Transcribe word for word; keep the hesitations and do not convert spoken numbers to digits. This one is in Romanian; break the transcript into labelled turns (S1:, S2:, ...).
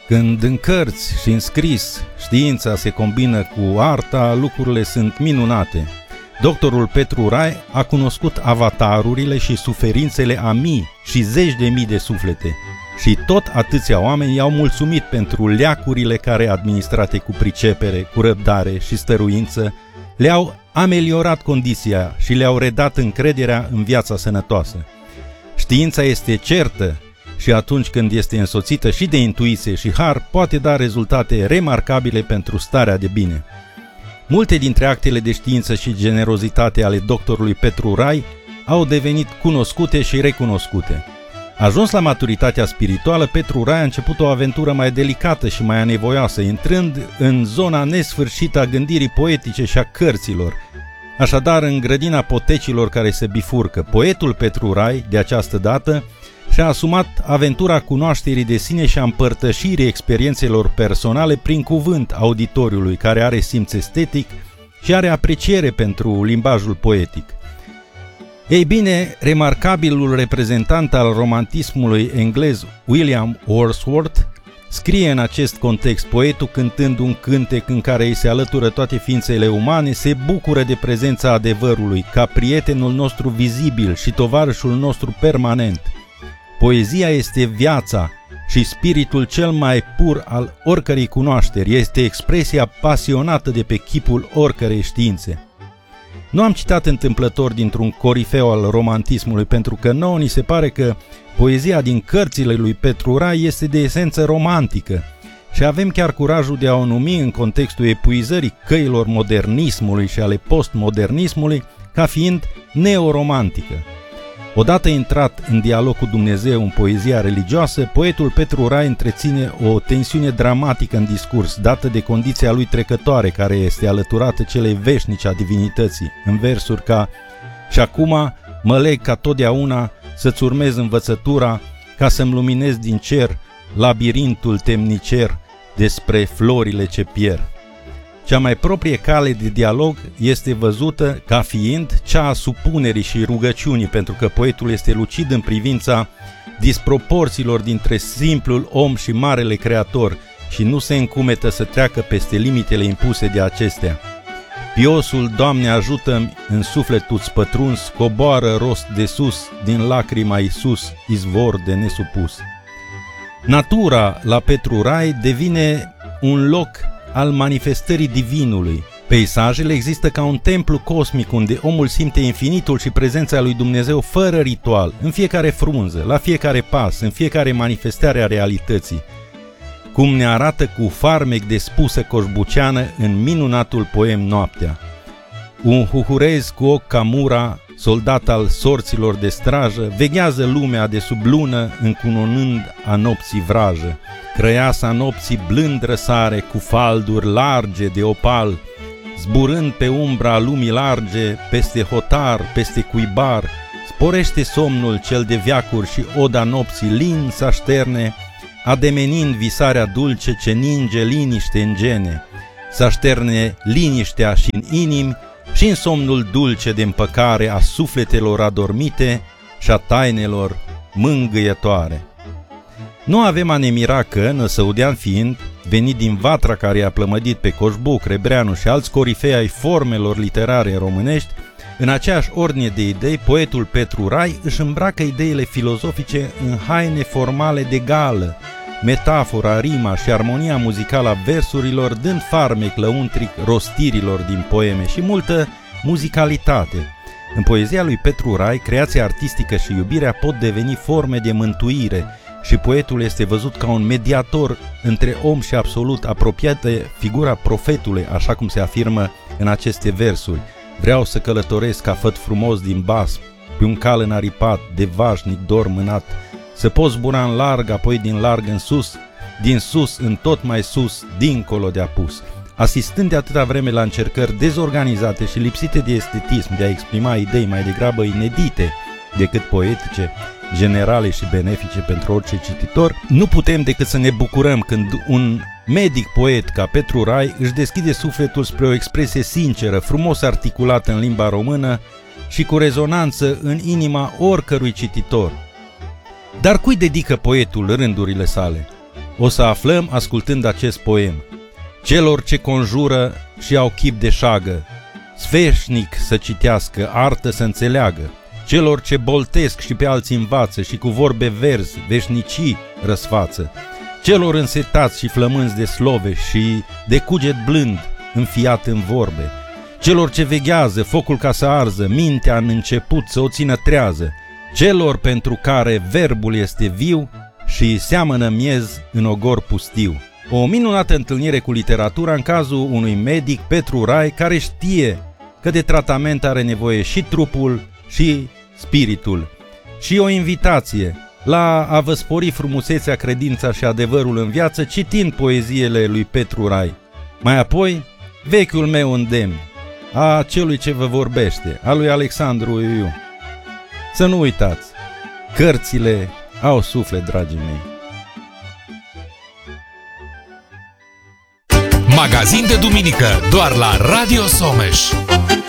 S1: Când în cărți și în scris știința se combină cu arta, lucrurile sunt minunate. Doctorul Petru Rai a cunoscut avatarurile și suferințele a mii și zeci de mii de suflete și tot atâția oameni i-au mulțumit pentru leacurile care, administrate cu pricepere, cu răbdare și stăruință, le-au ameliorat condiția și le-au redat încrederea în viața sănătoasă. Știința este certă și atunci când este însoțită și de intuiție și har, poate da rezultate remarcabile pentru starea de bine. Multe dintre actele de știință și generozitate ale doctorului Petru Rai au devenit cunoscute și recunoscute. Ajuns la maturitatea spirituală, Petru Rai a început o aventură mai delicată și mai anevoioasă, intrând în zona nesfârșită a gândirii poetice și a cărților. Așadar, în grădina potecilor care se bifurcă, poetul Petru Rai, de această dată, și-a asumat aventura cunoașterii de sine și a împărtășirii experiențelor personale prin cuvânt auditoriului care are simț estetic și are apreciere pentru limbajul poetic. Ei bine, remarcabilul reprezentant al romantismului englez William Wordsworth scrie în acest context: poetul, cântând un cântec în care îi se alătură toate ființele umane, se bucură de prezența adevărului ca prietenul nostru vizibil și tovarășul nostru permanent. Poezia este viața și spiritul cel mai pur al oricărei cunoașteri, este expresia pasionată de pe chipul oricărei științe. Nu am citat întâmplător dintr-un corifeu al romantismului, pentru că nouă ni se pare că poezia din cărțile lui Petru Rai este de esență romantică și avem chiar curajul de a o numi, în contextul epuizării căilor modernismului și ale postmodernismului, ca fiind neoromantică. Odată intrat în dialog cu Dumnezeu în poezia religioasă, poetul Petru Rai întreține o tensiune dramatică în discurs, dată de condiția lui trecătoare, care este alăturată celei veșnice a divinității, în versuri ca: și acum mă leg ca totdeauna să-ți urmez învățătura, ca să-mi luminez din cer labirintul temnicer despre florile ce pierd. Cea mai proprie cale de dialog este văzută ca fiind cea a supunerii și rugăciunii, pentru că poetul este lucid în privința disproporțiilor dintre simplul om și marele creator și nu se încumetă să treacă peste limitele impuse de acestea. Piosul, Doamne ajută-mi, în sufletul-ți pătruns, coboară rost de sus, din lacrima Iisus, izvor de nesupus. Natura la Petru Rai devine un loc al manifestării divinului. Peisajele există ca un templu cosmic unde omul simte infinitul și prezența lui Dumnezeu fără ritual, în fiecare frunză, la fiecare pas, în fiecare manifestare a realității, cum ne arată cu farmec de spusă coșbuceană în minunatul poem Noaptea. Un huhurez cu ochi ca mura, soldat al sorților de strajă, veghează lumea de sub lună, încununând a nopții vrajă. Crăiasa nopții blând răsare cu falduri large de opal, zburând pe umbra lumii large, peste hotar, peste cuibar, sporește somnul cel de veacuri și oda nopții lin s-așterne, ademenind visarea dulce ce ninge liniște în gene, s-așterne liniștea și în inimi și în somnul dulce de împăcare a sufletelor adormite și a tainelor mângâietoare. Nu avem a ne mira că, năsăudean fiind, venit din vatra care i-a plămădit pe Coșbuc, Rebreanu și alți corifei ai formelor literare românești, în aceeași ordine de idei, poetul Petru Rai își îmbracă ideile filozofice în haine formale de gală, metafora, rima și armonia muzicală a versurilor, dând farmec lăuntric rostirilor din poeme și multă muzicalitate. În poezia lui Petru Rai, creația artistică și iubirea pot deveni forme de mântuire și poetul este văzut ca un mediator între om și absolut, apropiat de figura profetului, așa cum se afirmă în aceste versuri. Vreau să călătoresc ca făt frumos din bas, pe un cal înaripat, de vașnic dor mânat, să pot zbura în larg, apoi din larg în sus, din sus în tot mai sus, dincolo de apus. Asistând de atâta vreme la încercări dezorganizate și lipsite de estetism de a exprima idei mai degrabă inedite decât poetice, generale și benefice pentru orice cititor, nu putem decât să ne bucurăm când un medic poet ca Petru Rai își deschide sufletul spre o expresie sinceră, frumos articulată în limba română și cu rezonanță în inima oricărui cititor. Dar cui dedică poetul rândurile sale? O să aflăm ascultând acest poem. Celor ce conjură și au chip de șagă, sfeșnic să citească, artă să înțeleagă. Celor ce boltesc și pe alții învață și cu vorbe verzi, veșnicii răsfață. Celor însetați și flămânzi de slove și de cuget blând, înfiat în vorbe. Celor ce veghează focul ca să arză, mintea în început să o țină trează. Celor pentru care verbul este viu și seamănă miez în ogor pustiu. O minunată întâlnire cu literatura în cazul unui medic, Petru Rai, care știe că de tratament are nevoie și trupul și spiritul. Și o invitație la a vă spori frumusețea, credința și adevărul în viață citind poeziile lui Petru Rai. Mai apoi, vechiul meu îndemn, a celui ce vă vorbește, a lui Alexandru Iuiu. Să nu uitați, cărțile au suflet, dragii mei.
S2: Magazin de duminică, doar la Radio Someș.